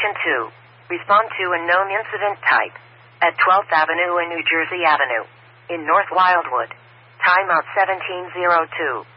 Station 2. Respond to unknown incident type. At 12th Avenue and New Jersey Avenue. In North Wildwood. Timeout 1702.